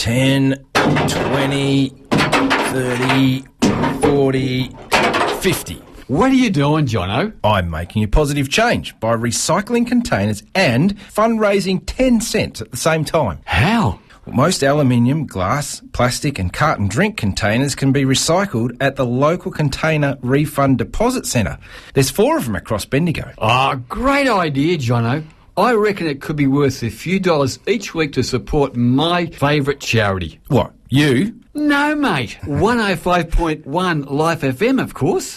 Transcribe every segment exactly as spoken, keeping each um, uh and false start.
ten, twenty, thirty, forty, fifty. What are you doing, Jono? I'm making a positive change by recycling containers and fundraising ten cents at the same time. How? Most aluminium, glass, plastic and carton drink containers can be recycled at the local Container Refund Deposit Centre. There's four of them across Bendigo. Oh, great idea, Jono. I reckon it could be worth a few dollars each week to support my favourite charity. What, you? No, mate. one oh five point one Life F M, of course.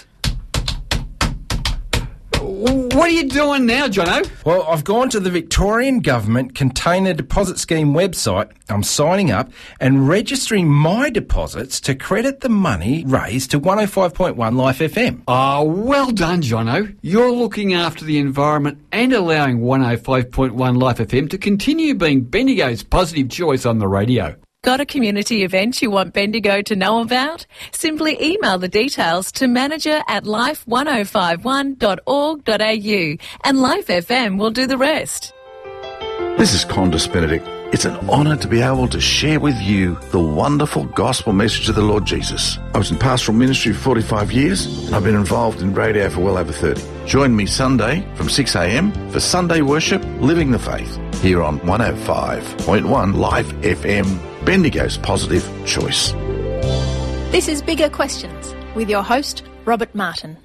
What are you doing now, Jono? Well, I've gone to the Victorian Government Container Deposit Scheme website. I'm signing up and registering my deposits to credit the money raised to one oh five point one Life F M. Oh, well done, Jono. You're looking after the environment and allowing one oh five point one Life F M to continue being Bendigo's positive choice on the radio. Got a community event you want Bendigo to know about? Simply email the details to manager at life one oh five one dot org dot a u and Life F M will do the rest. This is Condis Benedict. It's an honour to be able to share with you the wonderful gospel message of the Lord Jesus. I was in pastoral ministry for forty-five years and I've been involved in radio for well over thirty. Join me Sunday from six a m for Sunday worship, Living the Faith, here on one oh five point one Life F M, Bendigo's positive choice. This is Bigger Questions with your host, Robert Martin.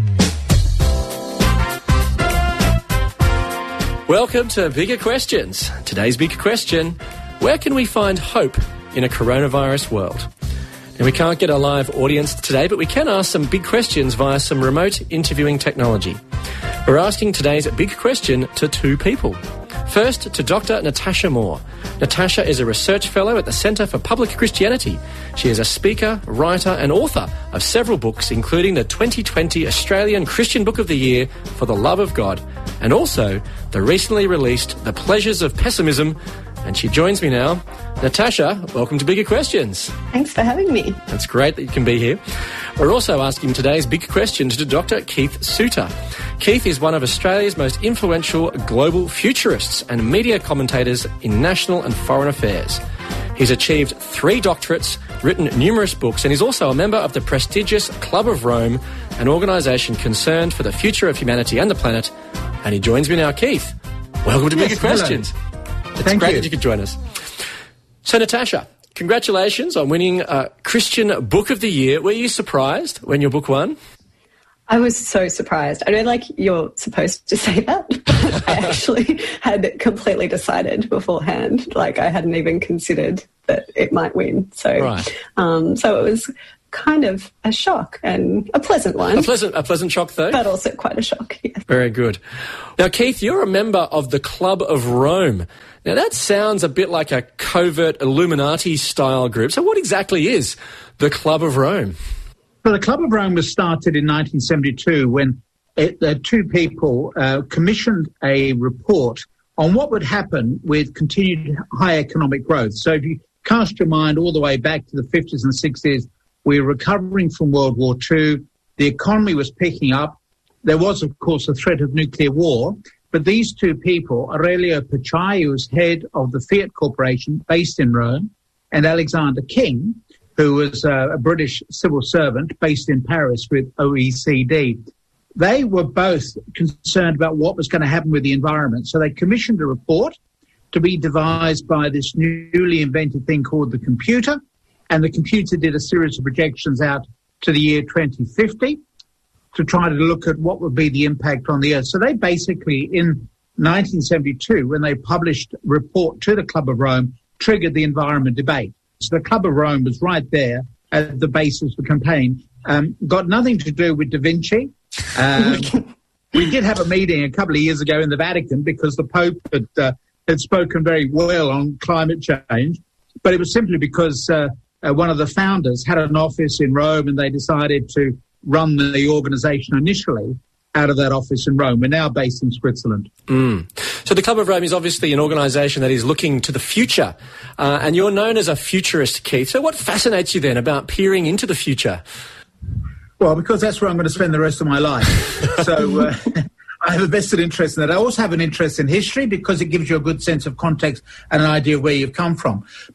Welcome to Bigger Questions. Today's big question, where can we find hope in a coronavirus world? Now, we can't get a live audience today, but we can ask some big questions via some remote interviewing technology. We're asking today's big question to two people. First, to Doctor Natasha Moore. Natasha is a research fellow at the Centre for Public Christianity. She is a speaker, writer and author of several books, including the twenty twenty Australian Christian Book of the Year, For the Love of God, and also the recently released The Pleasures of Pessimism. And she joins me now. Natasha, welcome to Bigger Questions. Thanks for having me. It's great that you can be here. We're also asking today's big questions to Doctor Keith Suter. Keith is one of Australia's most influential global futurists and media commentators in national and foreign affairs. He's achieved three doctorates, written numerous books, and he's also a member of the prestigious Club of Rome, an organisation concerned for the future of humanity and the planet. And he joins me now. Keith, welcome to yes, Bigger Questions. Hello. It's Thank great you. that you could join us. So, Natasha, congratulations on winning a Christian Book of the Year. Were you surprised when your book won? I was so surprised. I know, like, you're supposed to say that. I actually had completely decided beforehand. Like, I hadn't even considered that it might win. So, right. um, so it was kind of a shock, and a pleasant one. A pleasant, a pleasant shock, though. But also quite a shock, yes. Very good. Now, Keith, you're a member of the Club of Rome. Now, that sounds a bit like a covert Illuminati-style group. So what exactly is the Club of Rome? Well, the Club of Rome was started in nineteen seventy-two when it, uh, two people uh, commissioned a report on what would happen with continued high economic growth. So if you cast your mind all the way back to the fifties and sixties, we were recovering from World War Two. The economy was picking up. There was, of course, a threat of nuclear war. But these two people, Aurelio Pacciai, who was head of the Fiat Corporation based in Rome, and Alexander King, who was uh, a British civil servant based in Paris with O E C D. They were both concerned about what was going to happen with the environment. So they commissioned a report to be devised by this newly invented thing called the computer. And the computer did a series of projections out to the year twenty fifty to try to look at what would be the impact on the Earth. So they basically, in nineteen seventy-two, when they published a report to the Club of Rome, triggered the environment debate. So the Club of Rome was right there at the basis of the campaign. Um, got nothing to do with Da Vinci. Um, we did have a meeting a couple of years ago in the Vatican because the Pope had, uh, had spoken very well on climate change. But it was simply because uh, uh, one of the founders had an office in Rome and they decided to run the organisation initially out of that office in Rome. We're now based in Switzerland. Mm. So the Club of Rome is obviously an organisation that is looking to the future, uh, and you're known as a futurist, Keith. So what fascinates you then about peering into the future? Well, because that's where I'm going to spend the rest of my life. So uh, I have a vested interest in that. I also have an interest in history because it gives you a good sense of context and an idea of where you've come from. But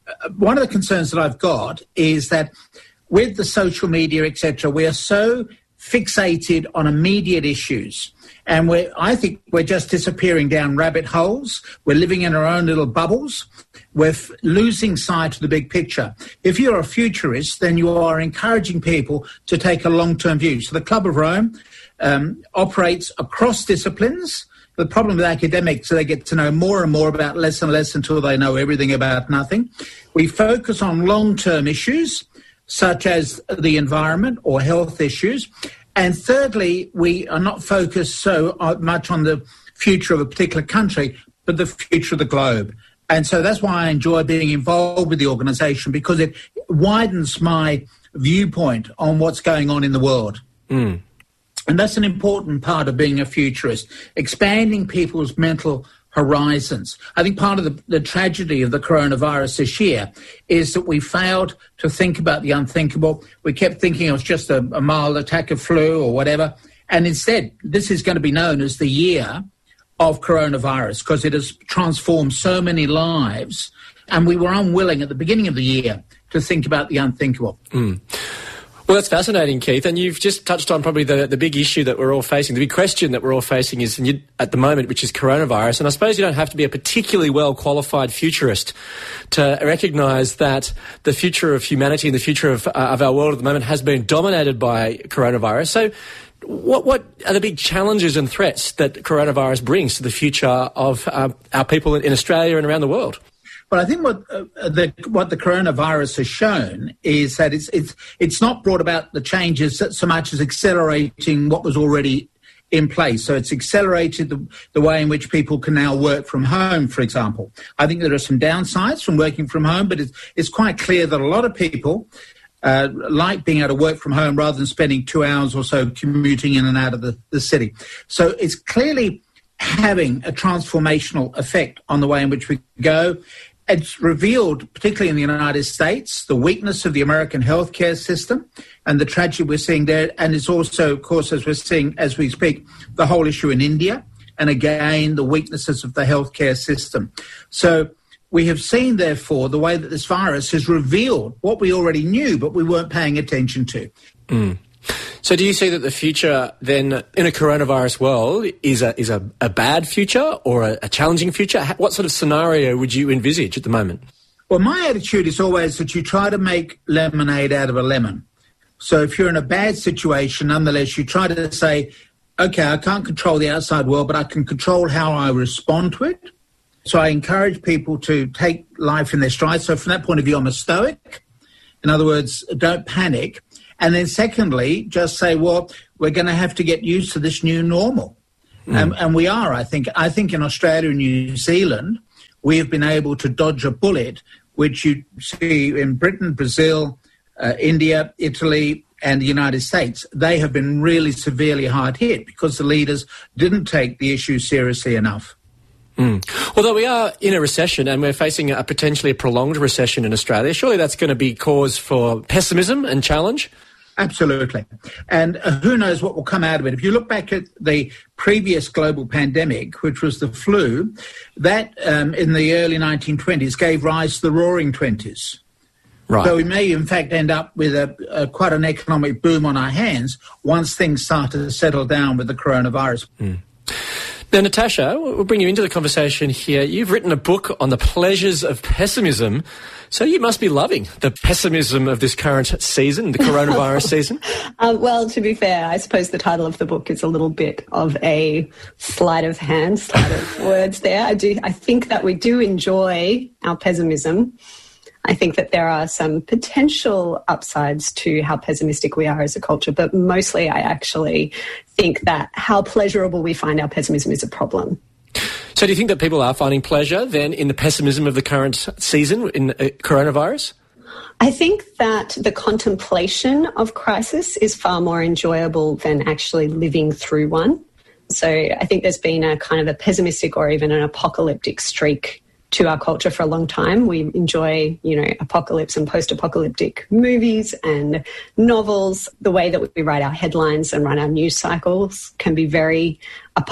uh, one of the concerns that I've got is that with the social media, et cetera, we are so fixated on immediate issues. And we're, I think we're just disappearing down rabbit holes. We're living in our own little bubbles. We're f- losing sight of the big picture. If you're a futurist, then you are encouraging people to take a long-term view. So the Club of Rome um, operates across disciplines. The problem with academics, so they get to know more and more about less and less until they know everything about nothing. We focus on long-term issues, such as the environment or health issues. And thirdly, we are not focused so much on the future of a particular country, but the future of the globe. And so that's why I enjoy being involved with the organisation, because it widens my viewpoint on what's going on in the world. Mm. And that's an important part of being a futurist, expanding people's mental horizons. I think part of the, the tragedy of the coronavirus this year is that we failed to think about the unthinkable. We kept thinking it was just a, a mild attack of flu or whatever. And instead, this is going to be known as the year of coronavirus because it has transformed so many lives. And we were unwilling at the beginning of the year to think about the unthinkable. Mm. Well, that's fascinating, Keith. And you've just touched on probably the, the big issue that we're all facing. The big question that we're all facing is you, at the moment, which is coronavirus. And I suppose you don't have to be a particularly well-qualified futurist to recognise that the future of humanity and the future of, uh, of our world at the moment has been dominated by coronavirus. So what, what are the big challenges and threats that coronavirus brings to the future of uh, our people in Australia and around the world? But I think what uh, the what the coronavirus has shown is that it's it's it's not brought about the changes so much as accelerating what was already in place. So it's accelerated the, the way in which people can now work from home, for example. I think there are some downsides from working from home, but it's, it's quite clear that a lot of people uh, like being able to work from home rather than spending two hours or so commuting in and out of the, the city. So it's clearly having a transformational effect on the way in which we go. It's revealed, particularly in the United States, the weakness of the American healthcare system and the tragedy we're seeing there. And it's also, of course, as we're seeing as we speak, the whole issue in India. And again, the weaknesses of the healthcare system. So we have seen, therefore, the way that this virus has revealed what we already knew, but we weren't paying attention to. Mm. So do you see that the future then in a coronavirus world is a is a, a bad future or a, a challenging future? What sort of scenario would you envisage at the moment? Well, my attitude is always that you try to make lemonade out of a lemon. So if you're in a bad situation, nonetheless, you try to say, okay, I can't control the outside world, but I can control how I respond to it. So I encourage people to take life in their stride. So from that point of view, I'm a stoic. In other words, don't panic. And then secondly, just say, well, we're going to have to get used to this new normal. Mm. Um, and we are, I think. I think in Australia and New Zealand, we have been able to dodge a bullet, which you see in Britain, Brazil, uh, India, Italy, and the United States. They have been really severely hard hit because the leaders didn't take the issue seriously enough. Mm. Although we are in a recession and we're facing a potentially a prolonged recession in Australia, surely that's going to be cause for pessimism and challenge? Absolutely. And uh, who knows what will come out of it. If you look back at the previous global pandemic, which was the flu, that um, in the early nineteen twenties gave rise to the Roaring Twenties. Right. So we may, in fact, end up with a, a quite an economic boom on our hands once things start to settle down with the coronavirus. Mm. Now, Natasha, we'll bring you into the conversation here. You've written a book on the pleasures of pessimism, so you must be loving the pessimism of this current season, the coronavirus season. Um, well, to be fair, I suppose the title of the book is a little bit of a sleight of hand, sleight of words there. I do. I think that we do enjoy our pessimism. I think that there are some potential upsides to how pessimistic we are as a culture, but mostly I actually think that how pleasurable we find our pessimism is a problem. So do you think that people are finding pleasure then in the pessimism of the current season in uh, coronavirus? I think that the contemplation of crisis is far more enjoyable than actually living through one. So I think there's been a kind of a pessimistic or even an apocalyptic streak to our culture for a long time. We enjoy, you know, apocalypse and post-apocalyptic movies and novels. The way that we write our headlines and run our news cycles can be very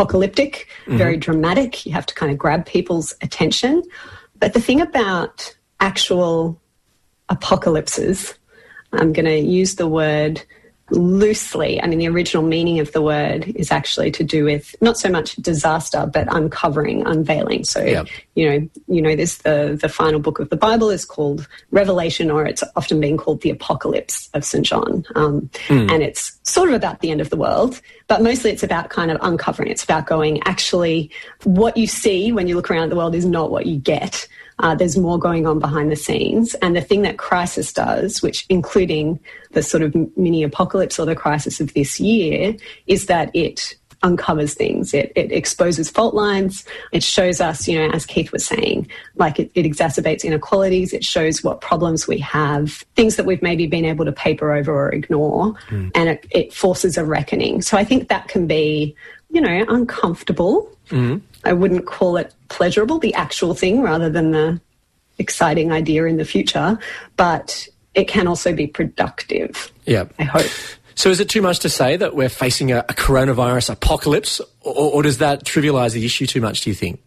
apocalyptic, mm-hmm. very dramatic. You have to kind of grab people's attention. But the thing about actual apocalypses. I'm going to use the word loosely. I mean, the original meaning of the word is actually to do with not so much disaster, but uncovering, unveiling. So, yep. you know, you know, this the the final book of the Bible is called Revelation, or it's often been called the Apocalypse of Saint John, um, mm. and it's sort of about the end of the world. But mostly, it's about kind of uncovering. It's about going, actually, what you see when you look around at the world is not what you get. Uh, there's more going on behind the scenes. And the thing that crisis does, which including the sort of mini apocalypse or the crisis of this year, is that it uncovers things. It, it exposes fault lines. It shows us, you know, as Keith was saying, like it, it exacerbates inequalities. It shows what problems we have, things that we've maybe been able to paper over or ignore. Mm. And it, it forces a reckoning. So I think that can be, you know, uncomfortable. Mm. I wouldn't call it pleasurable, the actual thing, rather than the exciting idea in the future. But it can also be productive. Yeah, I hope. So is it too much to say that we're facing a, a coronavirus apocalypse, or, or does that trivialise the issue too much, do you think?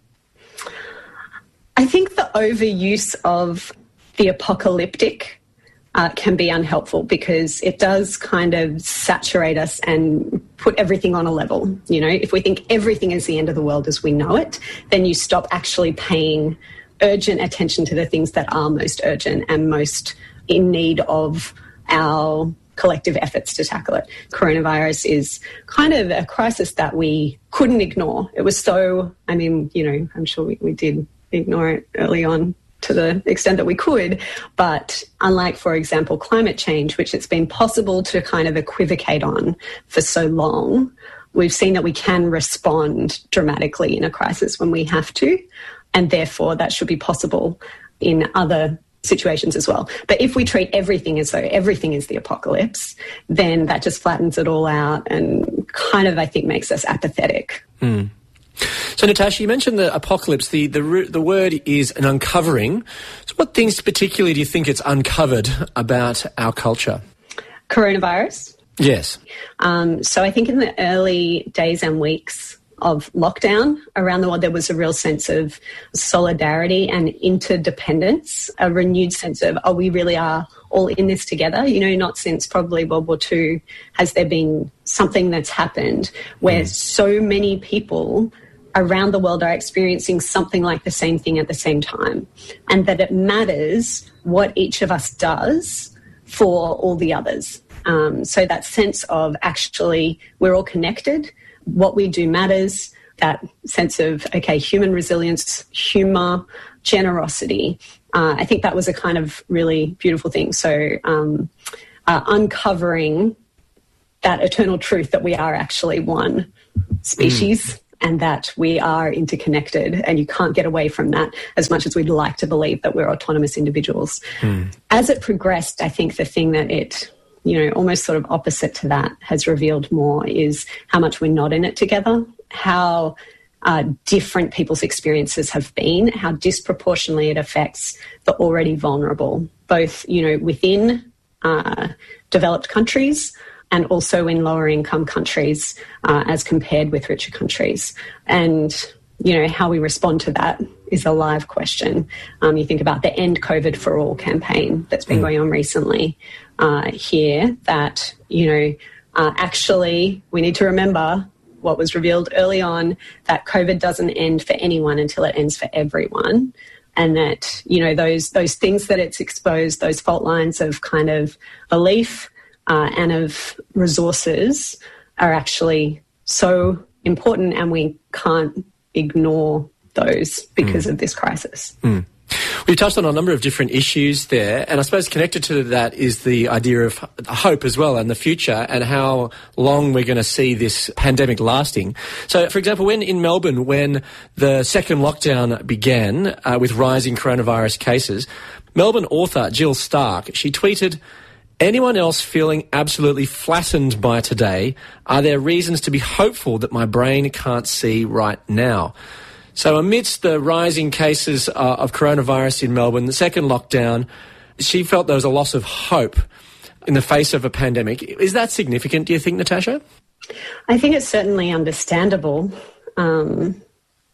I think the overuse of the apocalyptic uh, can be unhelpful, because it does kind of saturate us and put everything on a level. You know, if we think everything is the end of the world as we know it, then you stop actually paying urgent attention to the things that are most urgent and most in need of our collective efforts to tackle it. Coronavirus is kind of a crisis that we couldn't ignore. It was so, I mean, you know, I'm sure we, we did ignore it early on to the extent that we could, but unlike, for example, climate change, which it's been possible to kind of equivocate on for so long, we've seen that we can respond dramatically in a crisis when we have to, and therefore that should be possible in other situations as well. But if we treat everything as though everything is the apocalypse, then that just flattens it all out and kind of, I think, makes us apathetic. Mm. So, Natasha, you mentioned the apocalypse. The, the the word is an uncovering. So what things particularly do you think it's uncovered about our culture? Coronavirus? Yes. Um, so I think in the early days and weeks of lockdown around the world, there was a real sense of solidarity and interdependence, a renewed sense of, oh, we really are all in this together. You know, not since probably World War Two has there been something that's happened where mm. so many people around the world are experiencing something like the same thing at the same time, and that it matters what each of us does for all the others. Um, so that sense of actually we're all connected, what we do matters, that sense of, okay, human resilience, humour, generosity. Uh, I think that was a kind of really beautiful thing. So um, uh, uncovering that eternal truth that we are actually one species mm. and that we are interconnected, and you can't get away from that as much as we'd like to believe that we're autonomous individuals. Mm. As it progressed, I think the thing that it, you know, almost sort of opposite to that has revealed more is how much we're not in it together, how uh, different people's experiences have been, how disproportionately it affects the already vulnerable, both, you know, within uh, developed countries and also in lower income countries uh, as compared with richer countries. And, you know, how we respond to that is a live question. Um, you think about the End COVID for All campaign that's been mm. going on recently uh, here, that, you know, uh, actually we need to remember what was revealed early on, that COVID doesn't end for anyone until it ends for everyone. And that, you know, those those things that it's exposed, those fault lines of kind of belief uh, and of resources are actually so important, and we can't ignore those because mm. of this crisis. Mm. We've touched on a number of different issues there, and I suppose connected to that is the idea of hope as well and the future and how long we're going to see this pandemic lasting. So, for example, when in Melbourne, when the second lockdown began uh, with rising coronavirus cases, Melbourne author Jill Stark, she tweeted, "Anyone else feeling absolutely flattened by today? Are there reasons to be hopeful that my brain can't see right now?" So amidst the rising cases uh, of coronavirus in Melbourne, the second lockdown, she felt there was a loss of hope in the face of a pandemic. Is that significant, do you think, Natasha? I think it's certainly understandable. Um,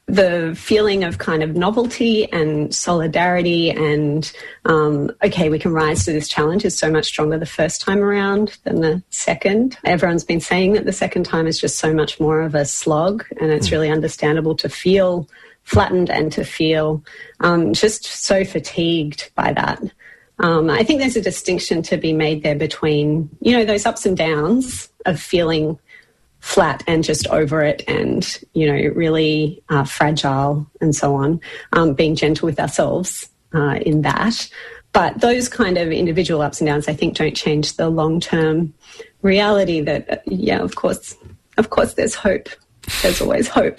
the feeling of kind of novelty and solidarity and, um, okay, we can rise to this challenge is so much stronger the first time around than the second. Everyone's been saying that the second time is just so much more of a slog, and it's really understandable to feel flattened and to feel um, just so fatigued by that. Um, I think there's a distinction to be made there between, you know, those ups and downs of feeling flat and just over it and, you know, really uh, fragile and so on, um, being gentle with ourselves uh, in that. But those kind of individual ups and downs, I think, don't change the long-term reality that, uh, yeah, of course, of course there's hope. There's always hope.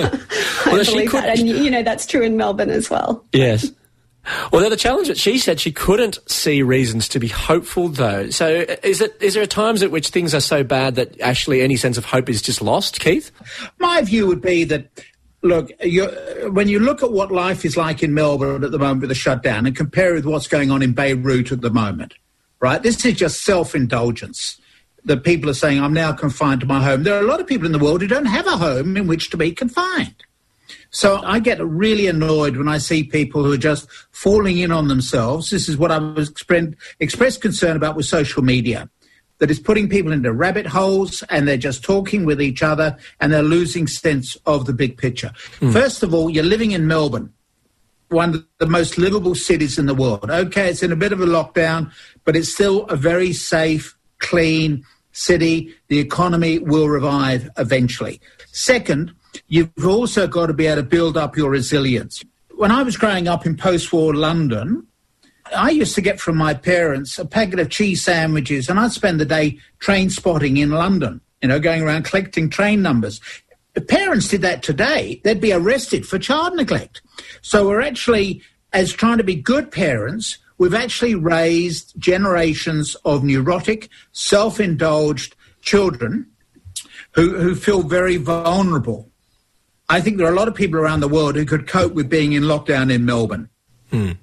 Well, I believe could... that. And, you know, that's true in Melbourne as well. Yes. Well, the challenge that she said she couldn't see reasons to be hopeful, though. So is it is there times at which things are so bad that actually any sense of hope is just lost, Keith? My view would be that, look, you, when you look at what life is like in Melbourne at the moment with the shutdown and compare it with what's going on in Beirut at the moment, right, this is just self-indulgence. That people are saying, I'm now confined to my home. There are a lot of people in the world who don't have a home in which to be confined. So I get really annoyed when I see people who are just falling in on themselves. This is what I was expressed expressed concern about with social media, that is putting people into rabbit holes and they're just talking with each other and they're losing sense of the big picture. Mm. First of all, you're living in Melbourne, one of the most livable cities in the world. Okay, it's in a bit of a lockdown, but it's still a very safe, clean city. The economy will revive eventually. Second, you've also got to be able to build up your resilience. When I was growing up in post-war London, I used to get from my parents a packet of cheese sandwiches and I'd spend the day train spotting in London, you know, going around collecting train numbers. If parents did that today, they'd be arrested for child neglect. So we're actually, as trying to be good parents, we've actually raised generations of neurotic, self-indulged children who, who feel very vulnerable. I think there are a lot of people around the world who could cope with being in lockdown in Melbourne. Hmm.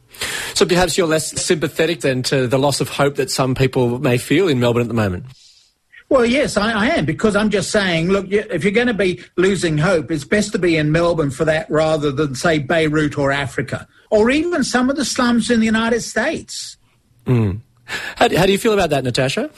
So perhaps you're less sympathetic then to the loss of hope that some people may feel in Melbourne at the moment? Well, yes, I, I am, because I'm just saying, look, if you're going to be losing hope, it's best to be in Melbourne for that rather than, say, Beirut or Africa, or even some of the slums in the United States. Mm. How, how do you feel about that, Natasha?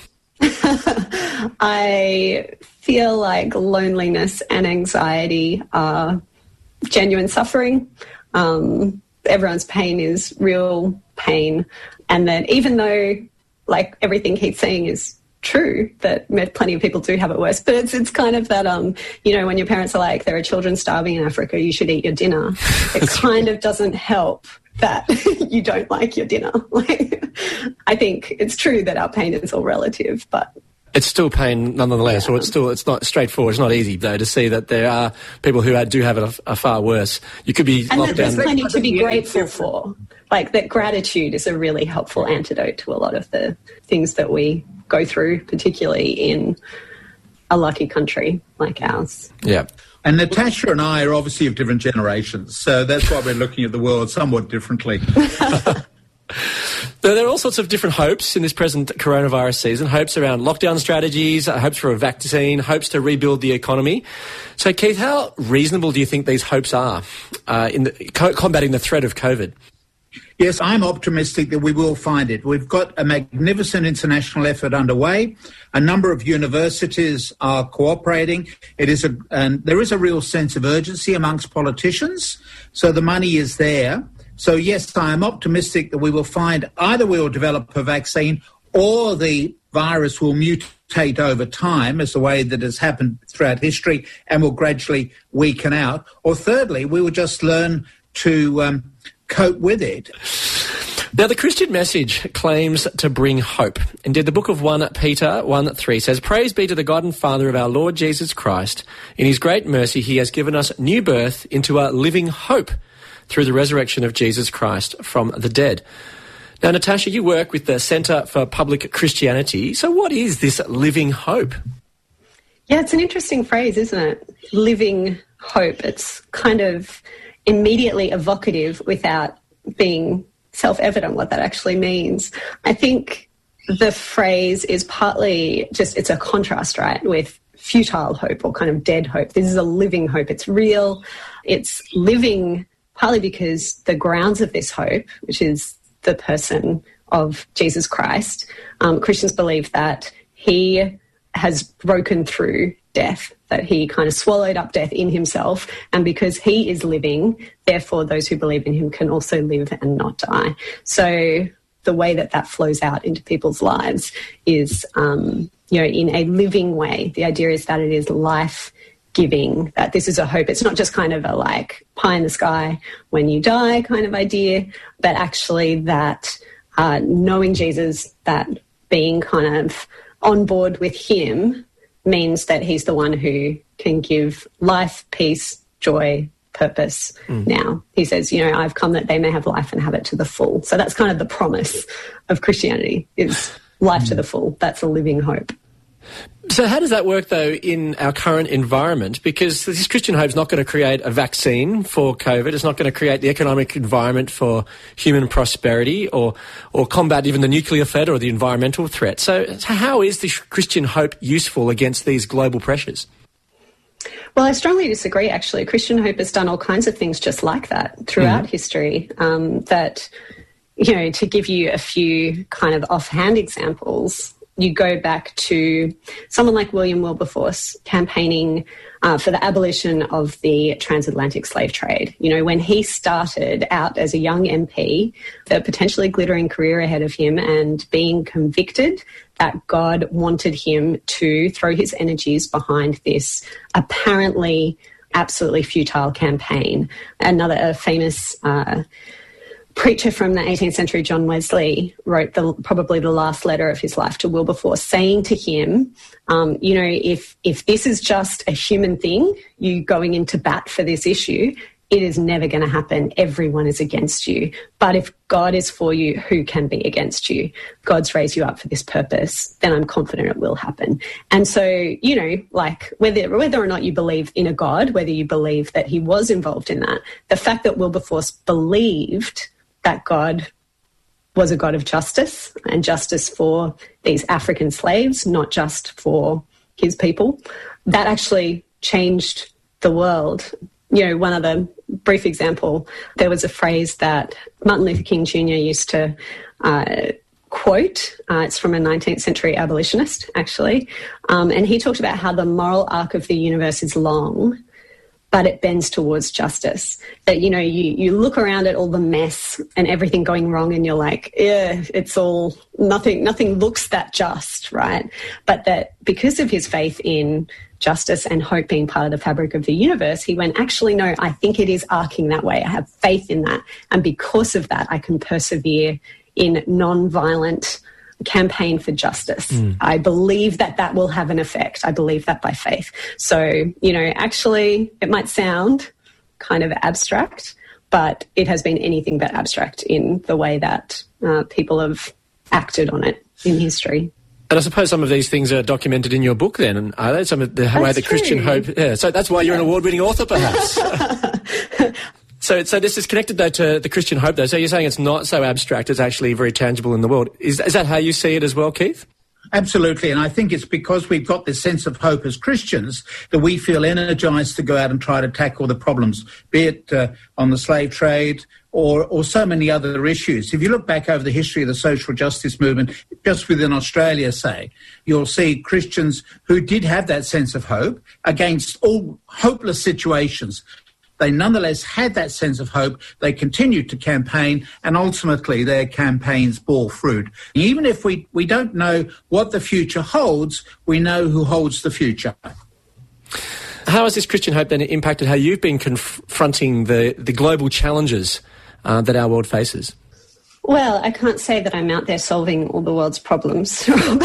I feel like loneliness and anxiety are genuine suffering. Um, everyone's pain is real pain. And that even though, like, everything Keith's saying is true, that plenty of people do have it worse, but it's it's kind of that, um, you know, when your parents are like, there are children starving in Africa, you should eat your dinner. It kind of doesn't help that you don't like your dinner. Like, I think it's true that our pain is all relative, but it's still pain nonetheless, yeah. Or it's still, it's not straightforward. It's not easy, though, to see that there are people who do have it a, a far worse. You could be and locked there's down. plenty to be grateful for. Like, that gratitude is a really helpful antidote to a lot of the things that we go through, particularly in a lucky country like ours. Yeah. And Natasha and I are obviously of different generations, so that's why we're looking at the world somewhat differently. There are all sorts of different hopes in this present coronavirus season, hopes around lockdown strategies, hopes for a vaccine, hopes to rebuild the economy. So, Keith, how reasonable do you think these hopes are uh, in the, co- combating the threat of COVID? Yes, I'm optimistic that we will find it. We've got a magnificent international effort underway. A number of universities are cooperating. It is a, and there is a real sense of urgency amongst politicians. So the money is there. So yes, I am optimistic that we will find either we will develop a vaccine or the virus will mutate over time as the way that has happened throughout history and will gradually weaken out. Or thirdly, we will just learn to um, cope with it. Now, the Christian Message claims to bring hope. Indeed, the book of First Peter one three says, "Praise be to the God and Father of our Lord Jesus Christ. In his great mercy, he has given us new birth into a living hope through the resurrection of Jesus Christ from the dead." Now, Natasha, you work with the Centre for Public Christianity. So what is this living hope? Yeah, it's an interesting phrase, isn't it? Living hope. It's kind of immediately evocative without being self-evident what that actually means. I think the phrase is partly just, it's a contrast, right, with futile hope or kind of dead hope. This is a living hope. It's real. It's living partly because the grounds of this hope, which is the person of Jesus Christ, um, Christians believe that he has broken through death, that he kind of swallowed up death in himself, and because he is living, therefore those who believe in him can also live and not die. So the way that that flows out into people's lives is, um, you know, in a living way. The idea is that it is life-giving, that this is a hope. It's not just kind of a like pie in the sky when you die kind of idea, but actually that uh, knowing Jesus, that being kind of on board with him means that he's the one who can give life, peace, joy, purpose mm. now. He says, you know, I've come that they may have life and have it to the full. So that's kind of the promise of Christianity, is life mm. to the full. That's a living hope. So how does that work, though, in our current environment? Because this Christian hope is not going to create a vaccine for COVID. It's not going to create the economic environment for human prosperity or or combat even the nuclear threat or the environmental threat. So, so how is this Christian hope useful against these global pressures? Well, I strongly disagree, actually. Christian hope has done all kinds of things just like that throughout mm. history. Um, that, you know, to give you a few kind of offhand examples, you go back to someone like William Wilberforce campaigning uh, for the abolition of the transatlantic slave trade. You know, when he started out as a young M P, the potentially glittering career ahead of him, and being convicted that God wanted him to throw his energies behind this apparently absolutely futile campaign. Another uh, famous uh preacher from the eighteenth century, John Wesley, wrote the, probably the last letter of his life to Wilberforce, saying to him, um, you know, if if this is just a human thing, you going into bat for this issue, it is never going to happen. Everyone is against you. But if God is for you, who can be against you? God's raised you up for this purpose, then I'm confident it will happen. And so, you know, like whether whether or not you believe in a God, whether you believe that he was involved in that, the fact that Wilberforce believed that God was a God of justice, and justice for these African slaves, not just for his people, that actually changed the world. You know, one other brief example, there was a phrase that Martin Luther King Junior used to uh, quote. Uh, it's from a nineteenth century abolitionist, actually. Um, and he talked about how the moral arc of the universe is long, but it bends towards justice. That, you know, you, you look around at all the mess and everything going wrong and you're like, yeah, it's all, nothing, nothing looks that just, right? But that because of his faith in justice and hope being part of the fabric of the universe, he went, actually, no, I think it is arcing that way. I have faith in that. And because of that, I can persevere in non-violent campaign for justice. Mm. I believe that that will have an effect. I believe that by faith. So, you know, actually it might sound kind of abstract, but it has been anything but abstract in the way that uh, people have acted on it in history. And I suppose some of these things are documented in your book then, and are they? Some of the that's way the Christian hope... Yeah, so that's why you're yeah. an award-winning author, perhaps. So so this is connected, though, to the Christian hope, though. So you're saying it's not so abstract, it's actually very tangible in the world. Is, is that how you see it as well, Keith? Absolutely, and I think it's because we've got this sense of hope as Christians that we feel energised to go out and try to tackle the problems, be it uh, on the slave trade or, or so many other issues. If you look back over the history of the social justice movement, just within Australia, say, you'll see Christians who did have that sense of hope against all hopeless situations. They nonetheless had that sense of hope. They continued to campaign, and ultimately their campaigns bore fruit. Even if we, we don't know what the future holds, we know who holds the future. How has this Christian hope then impacted how you've been confronting the, the global challenges uh, that our world faces? Well, I can't say that I'm out there solving all the world's problems.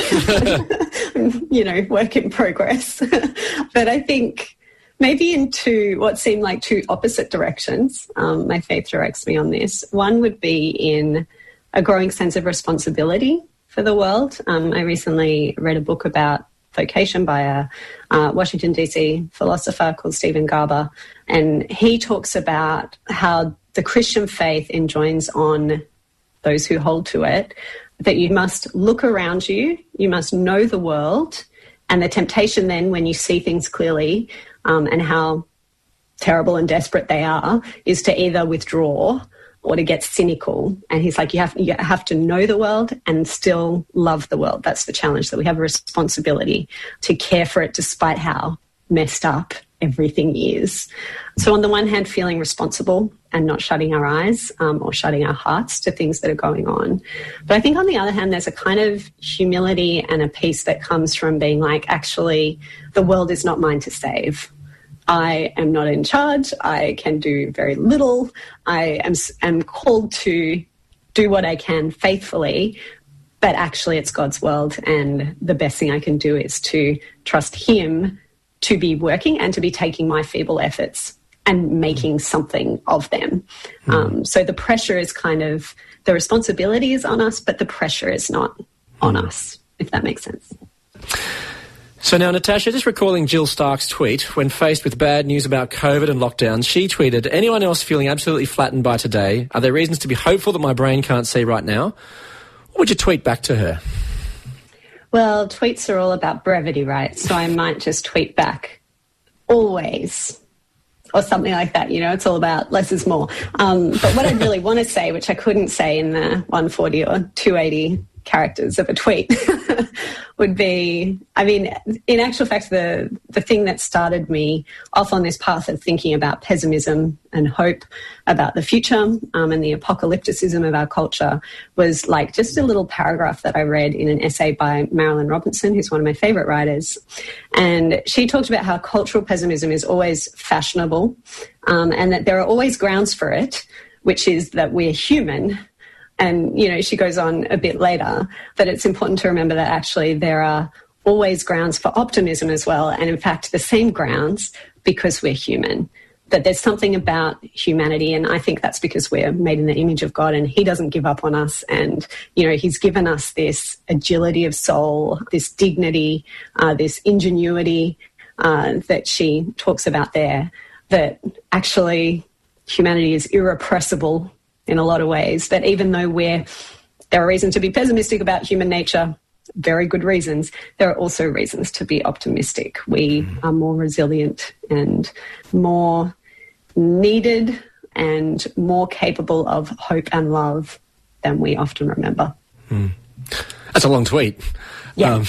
You know, work in progress. But I think maybe in two, what seem like two opposite directions, um, my faith directs me on this. One would be in a growing sense of responsibility for the world. Um, I recently read a book about vocation by a uh, Washington, D C philosopher called Stephen Garber, and he talks about how the Christian faith enjoins on those who hold to it that you must look around you, you must know the world, And the temptation then, when you see things clearly um, and how terrible and desperate they are, is to either withdraw or to get cynical. And he's like, you have, you have to know the world and still love the world. That's the challenge, that we have a responsibility to care for it despite how messed up everything is. So on the one hand, feeling responsible and not shutting our eyes um, or shutting our hearts to things that are going on. But I think on the other hand, there's a kind of humility and a peace that comes from being like, actually, the world is not mine to save. I am not in charge. I can do very little. I am, am called to do what I can faithfully, but actually it's God's world, and the best thing I can do is to trust him to be working and to be taking my feeble efforts and making something of them. Mm. Um, so the pressure is kind of, the responsibility is on us, but the pressure is not on mm. us, if that makes sense. So now, Natasha, just recalling Jill Stark's tweet, when faced with bad news about COVID and lockdowns, she tweeted, anyone else feeling absolutely flattened by today? Are there reasons to be hopeful that my brain can't see right now? What would you tweet back to her? Well, tweets are all about brevity, right? So I might just tweet back, always, or something like that. You know, it's all about less is more. Um, but what I really want to say, which I couldn't say in the one forty or two eighty characters of a tweet, would be, I mean, in actual fact, the, the thing that started me off on this path of thinking about pessimism and hope about the future um, and the apocalypticism of our culture was like just a little paragraph that I read in an essay by Marilyn Robinson, who's one of my favourite writers. And she talked about how cultural pessimism is always fashionable um, and that there are always grounds for it, which is that we're human. And, you know, she goes on a bit later that it's important to remember that actually there are always grounds for optimism as well. And in fact, the same grounds because we're human, that there's something about humanity. And I think that's because we're made in the image of God and he doesn't give up on us. And, you know, he's given us this agility of soul, this dignity, uh, this ingenuity uh, that she talks about there, that actually humanity is irrepressible in a lot of ways, that even though we're, there are reasons to be pessimistic about human nature, very good reasons, there are also reasons to be optimistic. We mm. are more resilient and more needed and more capable of hope and love than we often remember. Mm. That's a long tweet. Yeah. Um,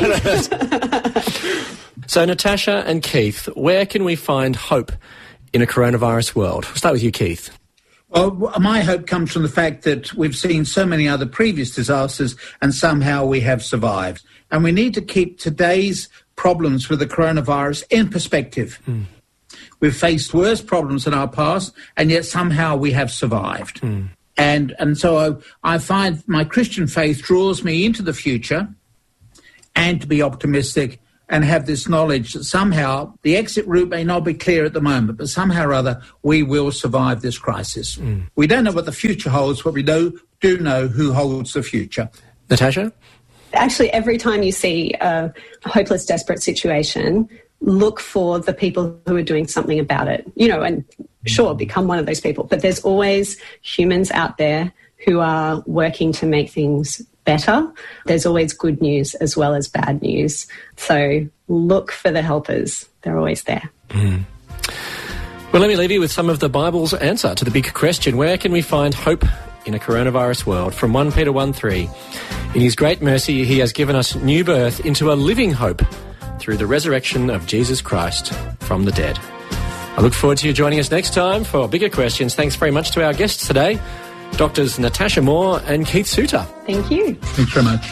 so, Natasha and Keith, where can we find hope in a coronavirus world? We'll start with you, Keith. Well, my hope comes from the fact that we've seen so many other previous disasters and somehow we have survived. And we need to keep today's problems with the coronavirus in perspective. Mm. We've faced worse problems in our past, and yet somehow we have survived. Mm. And and so I, I find my Christian faith draws me into the future and to be optimistic and have this knowledge that somehow the exit route may not be clear at the moment, but somehow or other we will survive this crisis. Mm. We don't know what the future holds, but we know, do know who holds the future. Natasha? Actually, every time you see a hopeless, desperate situation, look for the people who are doing something about it. You know, and sure, become one of those people. But there's always humans out there who are working to make things better. There's always good news as well as bad news. So look for the helpers. They're always there. Mm. Well, let me leave you with some of the Bible's answer to the big question. Where can we find hope in a coronavirus world? From First Peter one three. In his great mercy, he has given us new birth into a living hope through the resurrection of Jesus Christ from the dead. I look forward to you joining us next time for bigger questions. Thanks very much to our guests today, Doctors Natasha Moore and Keith Suter. Thank you. Thanks very much.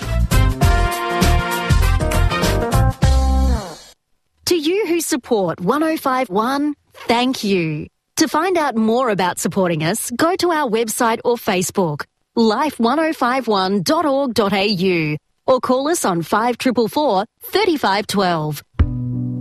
To you who support one oh five one, thank you. To find out more about supporting us, go to our website or Facebook, life ten fifty-one dot org dot a u, or call us on five four four, three five one two.